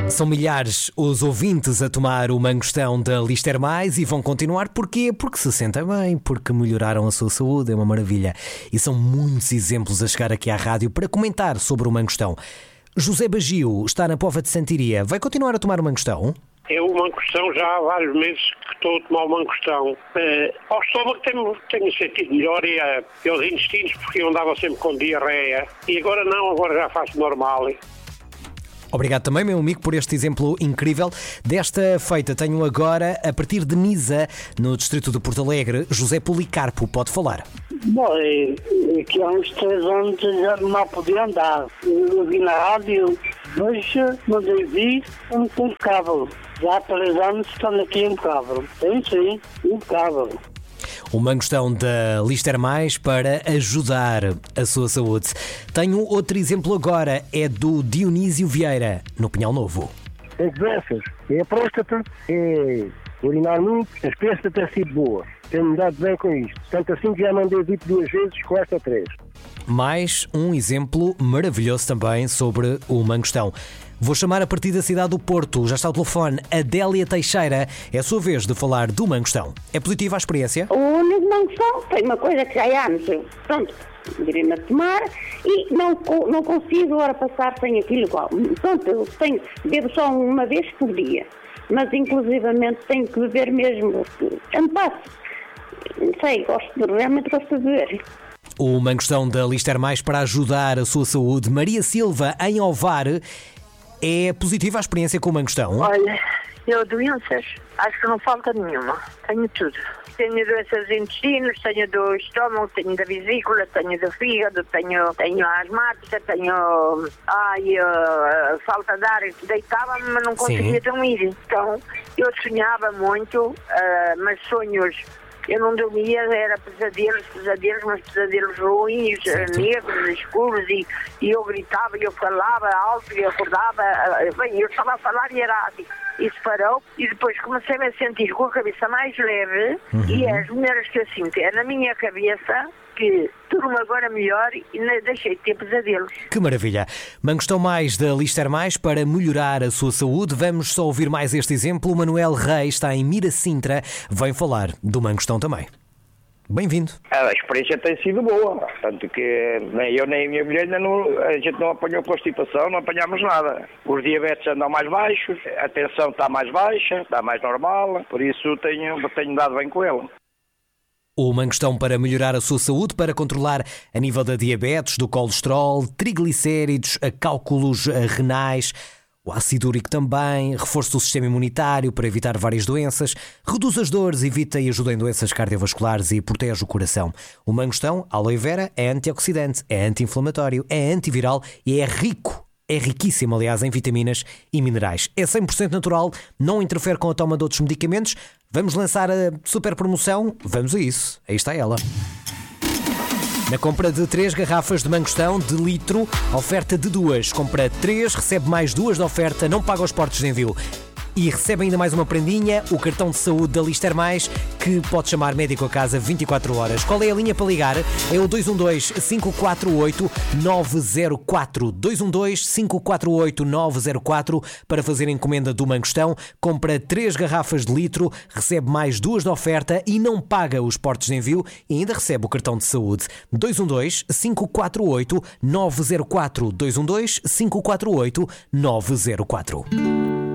São milhares os ouvintes a tomar o mangostão da Lister Mais e vão continuar. Porquê? Porque se sentem bem, porque melhoraram a sua saúde, é uma maravilha. E são muitos exemplos a chegar aqui à rádio para comentar sobre o mangostão. José Bagio está na Póvoa de Santiria. Vai continuar a tomar o mangostão? Eu, o mangostão, já há vários meses que estou a tomar o mangostão. Ao estômago tenho sentido melhor e aos intestinos, porque eu andava sempre com diarreia. E agora não, agora já faço normal. Obrigado também, meu amigo, por este exemplo incrível. Desta feita tenho agora, a partir de Nisa, no distrito de Porto Alegre, José Policarpo. Pode falar. Bom, é que há uns 3 anos já mal podia andar. Eu vi na rádio, hoje mandei vir impecável. Já há 3 anos estão aqui impecável. Sim, impecável. O mangostão da Lister Mais para ajudar a sua saúde. Tenho outro exemplo agora, é do Dionísio Vieira, no Pinhal Novo. Tem doenças, é a próstata, é urinar muito, a espécie tem sido boa. Tenho-me dado bem com isto. Tanto assim que já mandei vir 2 vezes, com esta 3. Mais um exemplo maravilhoso também sobre o mangostão. Vou chamar a partir da cidade do Porto. Já está ao telefone Adélia Teixeira. É a sua vez de falar do mangostão. É positiva a experiência? O único mangostão foi uma coisa que já há anos. Pronto, virei-me a tomar e não consigo agora passar sem aquilo igual. Pronto, eu bebo só uma vez por dia. Mas inclusivamente tenho que beber mesmo. Eu não passo. Não sei, realmente gosto de beber. O mangostão da Lister Mais para ajudar a sua saúde. Maria Silva, em Ovar. É positiva a experiência com o mangostão? Olha, eu doenças, acho que não falta nenhuma. Tenho tudo. Tenho doenças dos intestinos, tenho do estômago, tenho da vesícula, tenho do fígado, tenho asmática, tenho falta de ar. Deitava-me, mas não conseguia dormir. Então, eu sonhava muito, mas sonhos... Eu não dormia, era pesadelos, mas pesadelos ruins, negros, escuros, e eu gritava, eu falava alto, e acordava, eu estava a falar e era assim. Isso parou, e depois comecei a sentir com a cabeça mais leve, e as mulheres que eu sinto é na minha cabeça, que durmo agora melhor e deixei de ter pesadelos. Que maravilha! Mangostão Mais da Lister Mais para melhorar a sua saúde. Vamos só ouvir mais este exemplo. O Manuel Reis está em Miracintra, vem falar do mangostão também. Bem-vindo. A experiência tem sido boa, tanto que nem eu nem a minha mulher a gente não apanhou constipação, não apanhamos nada. Os diabetes andam mais baixos, a tensão está mais baixa, está mais normal, por isso tenho dado bem com ele. O mangostão para melhorar a sua saúde, para controlar a nível da diabetes, do colesterol, triglicéridos, cálculos renais, o ácido úrico também, reforço do sistema imunitário para evitar várias doenças, reduz as dores, evita e ajuda em doenças cardiovasculares e protege o coração. O mangostão, aloe vera, é antioxidante, é anti-inflamatório, é antiviral e é riquíssimo, aliás, em vitaminas e minerais. É 100% natural, não interfere com a toma de outros medicamentos. Vamos lançar a super promoção? Vamos a isso. Aí está ela. Na compra de 3 garrafas de mangostão de litro, oferta de 2. Compra 3, recebe mais 2 de oferta, não paga os portos de envio. E recebe ainda mais uma prendinha, o cartão de saúde da Lister Mais, que pode chamar médico a casa 24 horas. Qual é a linha para ligar? É o 212-548-904. 212-548-904 para fazer a encomenda do mangostão. Compra 3 garrafas de litro, recebe mais 2 de oferta e não paga os portos de envio e ainda recebe o cartão de saúde. 212-548-904. 212-548-904.